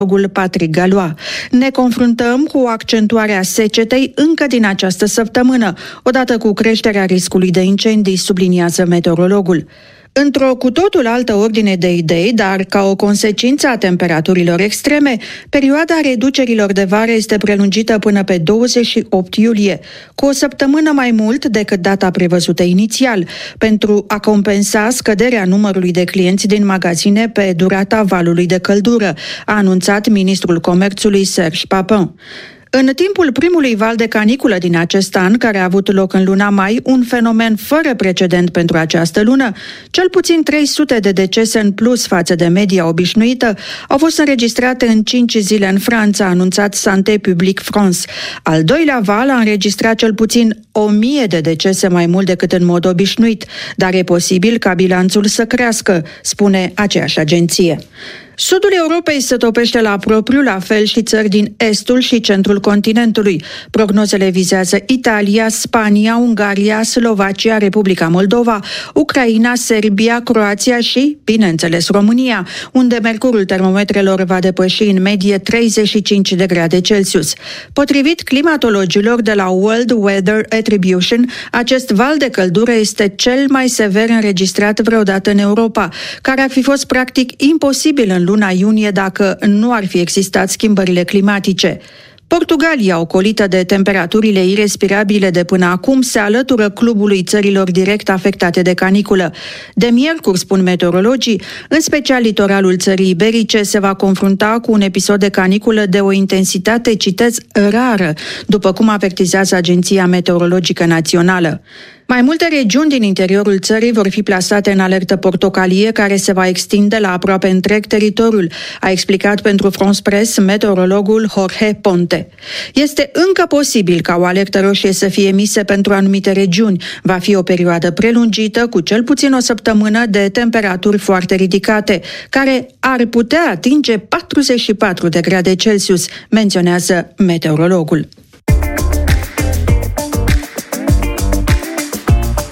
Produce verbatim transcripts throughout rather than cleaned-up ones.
Patrick Galois. Ne confruntăm cu accentuarea secetei încă din această săptămână, odată cu creșterea riscului de incendii, subliniază meteorologul. Într-o cu totul altă ordine de idei, dar ca o consecință a temperaturilor extreme, perioada reducerilor de vară este prelungită până pe douăzeci și opt iulie, cu o săptămână mai mult decât data prevăzută inițial, pentru a compensa scăderea numărului de clienți din magazine pe durata valului de căldură, a anunțat ministrul comerțului Serge Papin. În timpul primului val de caniculă din acest an, care a avut loc în luna mai, un fenomen fără precedent pentru această lună, cel puțin trei sute de decese în plus față de media obișnuită au fost înregistrate în cinci zile în Franța, a anunțat Santé Publique France. Al doilea val a înregistrat cel puțin o mie de decese mai mult decât în mod obișnuit, dar e posibil ca bilanțul să crească, spune aceeași agenție. Sudul Europei se topește la propriu, la fel și țări din estul și centrul continentului. Prognozele vizează Italia, Spania, Ungaria, Slovacia, Republica Moldova, Ucraina, Serbia, Croația și, bineînțeles, România, unde mercurul termometrelor va depăși în medie treizeci și cinci de grade Celsius. Potrivit climatologilor de la World Weather Attribution, acest val de căldură este cel mai sever înregistrat vreodată în Europa, care ar fi fost practic imposibil în luna iunie dacă nu ar fi existat schimbările climatice. Portugalia, ocolită de temperaturile irespirabile de până acum, se alătură clubului țărilor direct afectate de caniculă. De miercuri, spun meteorologii, în special litoralul țării iberice se va confrunta cu un episod de caniculă de o intensitate, citez, rară, după cum avertizează Agenția Meteorologică Națională. Mai multe regiuni din interiorul țării vor fi plasate în alertă portocalie, care se va extinde la aproape întreg teritoriul, a explicat pentru France Press meteorologul Jorge Ponte. Este încă posibil ca o alertă roșie să fie emisă pentru anumite regiuni. Va fi o perioadă prelungită, cu cel puțin o săptămână de temperaturi foarte ridicate, care ar putea atinge patruzeci și patru de grade Celsius, menționează meteorologul.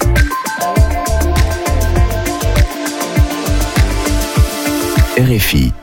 R F I